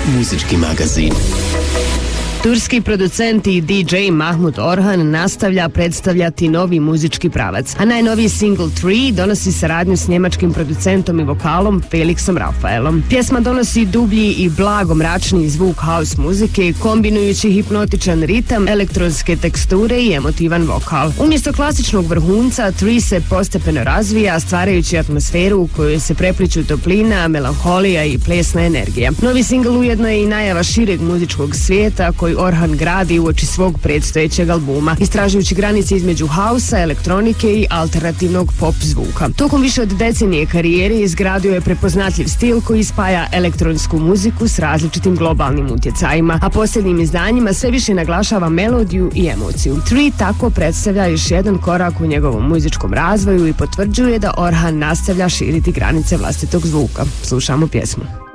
muzički magazin. Turski producent i DJ Mahmut Orhan nastavlja predstavljati novi muzički pravac, a najnoviji single 3 donosi saradnju s njemačkim producentom i vokalom Felixom Rafaelom. Pjesma donosi dublji i blago mračni zvuk house muzike, kombinujući hipnotičan ritam, elektronske teksture i emotivan vokal. Umjesto klasičnog vrhunca, 3 se postepeno razvija, stvarajući atmosferu u kojoj se prepliču toplina, melanholija i plesna energija. Novi single ujedno je i najava šireg muzičkog svijeta koji Orhan gradi uoči svog predstojećeg albuma, istražujući granice između hausa, elektronike i alternativnog pop zvuka. Tokom više od decenije karijere izgradio je prepoznatljiv stil koji spaja elektronsku muziku s različitim globalnim utjecajima, a posljednjim izdanjima sve više naglašava melodiju i emociju. 3 tako predstavlja još jedan korak u njegovom muzičkom razvoju i potvrđuje da Orhan nastavlja širiti granice vlastitog zvuka. Slušamo pjesmu.